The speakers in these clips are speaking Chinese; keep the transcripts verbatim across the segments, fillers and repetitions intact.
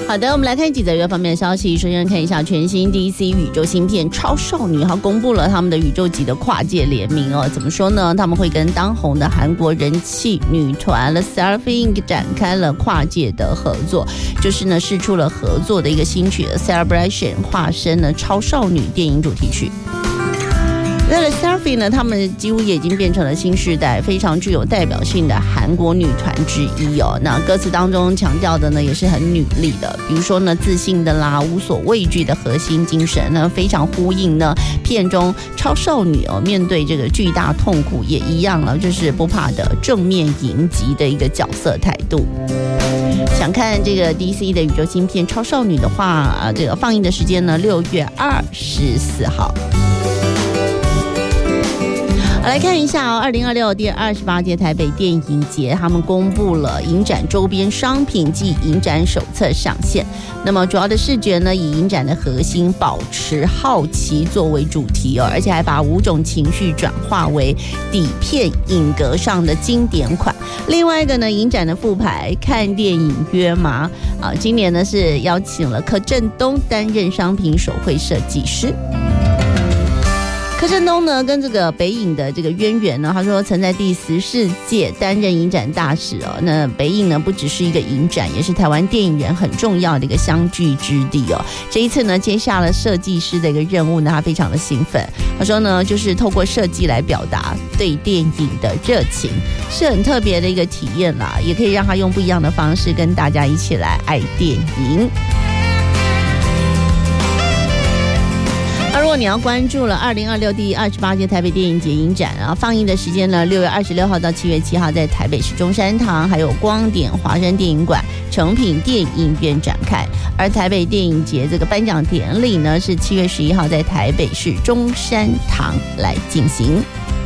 好的，我们来看几则娱乐方面的消息。首先看一下全新 D C 宇宙芯片超少女，她公布了他们的宇宙级的跨界联名哦。怎么说呢？他们会跟当红的韩国人气女团 The Selfie 展开了跨界的合作，就是呢释出了合作的一个新曲 Celebration， 化身了超少女电影主题曲。那 The Selfie 呢，他们几乎也已经变成了新世代非常具有代表性的韩国女团之一哦。那歌词当中强调的呢，也是很女力的，比如说呢，自信的啦，无所畏惧的核心精神呢，非常呼应呢片中超少女哦面对这个巨大痛苦也一样了，就是不怕的正面迎击的一个角色态度。想看这个 D C 的宇宙芯片超少女的话，啊，这个放映的时间呢，六月二十四号。来看一下哦，二零二六第二十八届台北电影节，他们公布了影展周边商品及影展手册上线。那么主要的视觉呢，以影展的核心保持好奇作为主题哦，而且还把五种情绪转化为底片影格上的经典款。另外一个呢，影展的副牌看电影约吗啊，今年呢是邀请了柯震东担任商品手绘设计师。柯震东呢，跟这个北影的这个渊源呢，他说曾在第十四届担任影展大使哦。那北影呢，不只是一个影展，也是台湾电影人很重要的一个相聚之地哦。这一次呢，接下了设计师的一个任务呢，他非常的兴奋。他说呢，就是透过设计来表达对电影的热情，是很特别的一个体验啦，也可以让他用不一样的方式跟大家一起来爱电影。如果你要关注了二零二六第二十八届台北电影节影展啊，放映的时间呢，六月二十六号到七月七号在台北市中山堂还有光点华山电影馆诚品电影院展开，而台北电影节这个颁奖典礼呢是七月十一号在台北市中山堂来进行。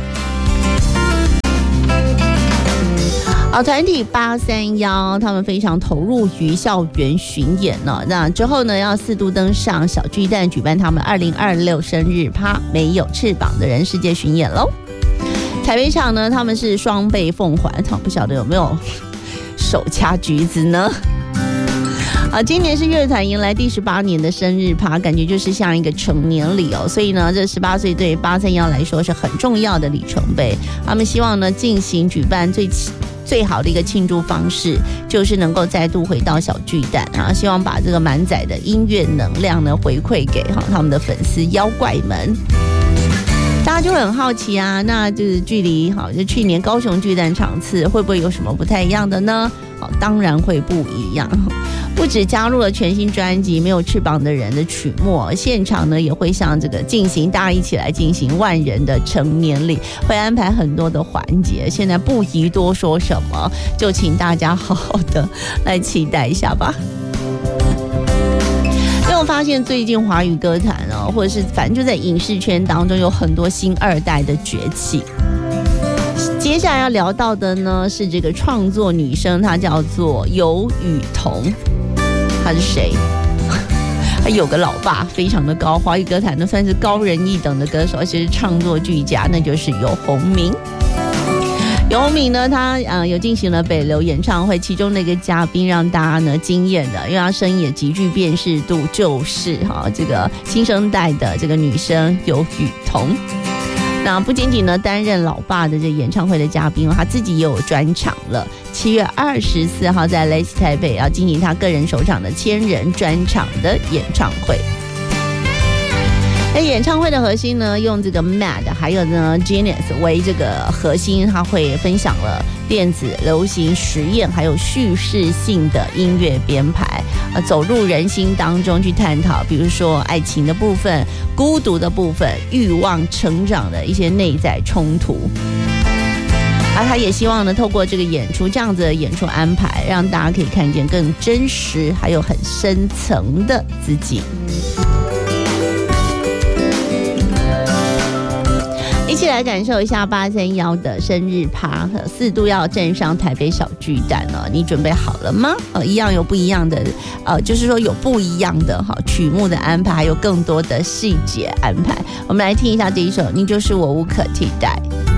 好，团体八三一他们非常投入于校园巡演呢。那之后呢，要四度登上小巨蛋举办他们二零二六生日趴没有翅膀的人世界巡演喽。台北场呢，他们是双倍奉还，不晓得有没有手掐橘子呢？啊，今年是乐团迎来第十八年的生日趴，感觉就是像一个成年礼哦。所以呢，这十八岁对八三一来说是很重要的里程碑。他们希望呢，进行举办最最好的一个庆祝方式，就是能够再度回到小巨蛋啊，希望把这个满载的音乐能量呢回馈给哈他们的粉丝妖怪们。大家就很好奇啊，那就是距离好，就去年高雄巨蛋场次会不会有什么不太一样的呢？好，当然会不一样。不只加入了全新专辑《没有翅膀的人》的曲目，现场呢也会像这个进行大家一起来进行万人的成年礼，会安排很多的环节。现在不宜多说什么，就请大家好好的来期待一下吧。因为我发现最近华语歌坛哦，或者是反正就在影视圈当中有很多新二代的崛起。接下来要聊到的呢是这个创作女生，她叫做游雨彤。她是谁？她有个老爸，非常的高，华语歌坛呢算是高人一等的歌手，而且是创作俱佳，那就是游鸿明。游鸿明呢，他呃有进行了北流演唱会，其中的一个嘉宾让大家呢惊艳的，因为他声音也极具辨识度，就是哈、哦、这个新生代的这个女生游雨彤。那不仅仅呢担任老爸的这演唱会的嘉宾，他自己也有专场了。七月二十四号在 Lace 台北要进行他个人首场的千人专场的演唱会。那演唱会的核心呢，用这个 Mad 还有呢 Genius 为这个核心，他会分享了电子、流行、实验还有叙事性的音乐编排，呃，走入人心当中去探讨，比如说爱情的部分、孤独的部分、欲望、成长的一些内在冲突。而他也希望呢，透过这个演出这样子的演出安排，让大家可以看见更真实还有很深层的自己。一起来感受一下八三一的生日趴，四度要站上台北小巨蛋了，你准备好了吗？呃，一样有不一样的，呃，就是说有不一样的哈曲目的安排，还有更多的细节安排。我们来听一下这一首《你就是我无可替代》。